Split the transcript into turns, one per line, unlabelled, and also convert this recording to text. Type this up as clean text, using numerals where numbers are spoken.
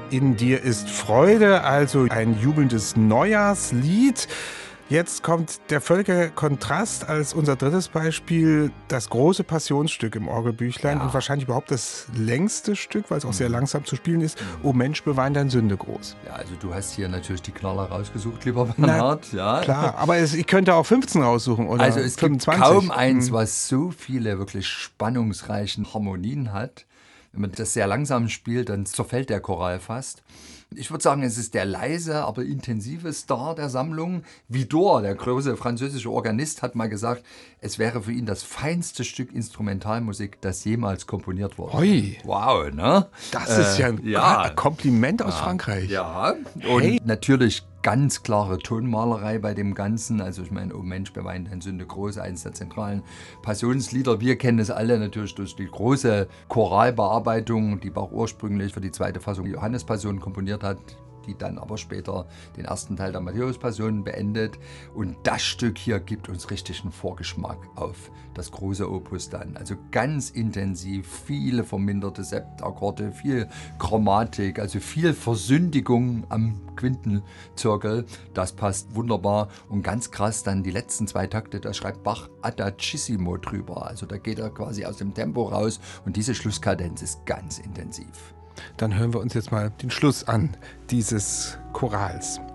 In dir ist Freude, also ein jubelndes Neujahrslied. Jetzt kommt der völlige Kontrast als unser drittes Beispiel, das große Passionsstück im Orgelbüchlein und wahrscheinlich überhaupt das längste Stück, weil es auch sehr langsam zu spielen ist. O Mensch, bewein dein Sünde groß.
Ja, also du hast hier natürlich die Knaller rausgesucht, lieber Bernhard.
Na, klar, aber ich könnte auch 15 raussuchen oder
also es
25.
gibt kaum eins, was so viele wirklich spannungsreichen Harmonien hat. Wenn man das sehr langsam spielt, dann zerfällt der Choral fast. Ich würde sagen, es ist der leise, aber intensive Star der Sammlung. Widor, der große französische Organist, hat mal gesagt, es wäre für ihn das feinste Stück Instrumentalmusik, das jemals komponiert wurde.
Oi.
Wow, ne?
Das ist ja ein Kompliment aus Frankreich.
Ja, und natürlich ganz klare Tonmalerei bei dem Ganzen. Also ich meine, O Mensch, bewein dein Sünde groß, eines der zentralen Passionslieder. Wir kennen es alle natürlich durch die große Choralbearbeitung, die Bach ursprünglich für die zweite Fassung die Johannespassion komponiert hat, die dann aber später den ersten Teil der Matthäus-Passion beendet. Und das Stück hier gibt uns richtig einen Vorgeschmack auf das große Opus dann. Also ganz intensiv, viele verminderte Septakkorde, viel Chromatik, also viel Versündigung am Quintenzirkel. Das passt wunderbar. Und ganz krass dann die letzten zwei Takte, da schreibt Bach Adagissimo drüber. Also da geht er quasi aus dem Tempo raus und diese Schlusskadenz ist ganz intensiv.
Dann hören wir uns jetzt mal den Schluss an dieses Chorals.